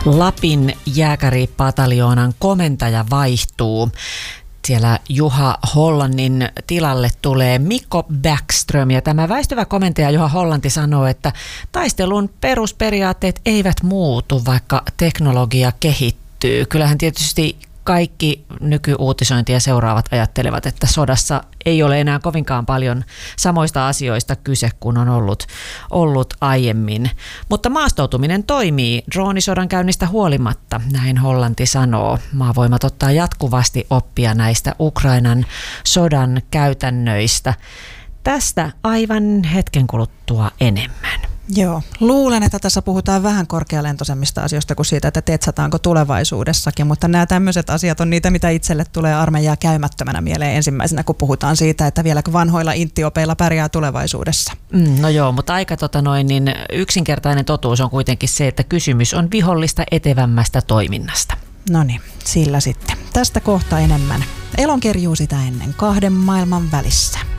Lapin jääkäripataljoonan komentaja vaihtuu. Siellä Juha Hollannin tilalle tulee Mikko Backström, ja tämä väistyvä komentaja Juha Hollanti sanoo, että taistelun perusperiaatteet eivät muutu, vaikka teknologia kehittyy. Kyllähän tietysti kaikki nykyuutisointia seuraavat ajattelevat, että sodassa ei ole enää kovinkaan paljon samoista asioista kyse kuin on ollut aiemmin. Mutta maastoutuminen toimii droonisodan käynnistä huolimatta, näin Hollanti sanoo. Maavoimat ottaa jatkuvasti oppia näistä Ukrainan sodan käytännöistä. Tästä aivan hetken kuluttua enemmän. Joo, luulen, että tässä puhutaan vähän korkealentoisemmista asioista kuin siitä, että tetsataanko tulevaisuudessakin, mutta nämä tämmöiset asiat on niitä, mitä itselle tulee armeijaa käymättömänä mieleen ensimmäisenä, kun puhutaan siitä, että vieläkö vanhoilla inttiopeilla pärjää tulevaisuudessa. No joo, mutta aika niin yksinkertainen totuus on kuitenkin se, että kysymys on vihollista etevämmästä toiminnasta. No niin, sillä sitten. Tästä kohta enemmän. Elonkerjuu sitä ennen 2 maailman välissä.